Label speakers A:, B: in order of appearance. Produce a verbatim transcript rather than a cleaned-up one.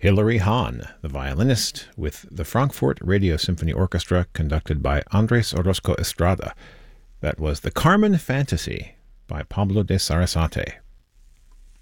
A: Hilary Hahn, the violinist, with the Frankfurt Radio Symphony Orchestra, conducted by Andres Orozco Estrada. That was the Carmen Fantasy by Pablo de Sarasate.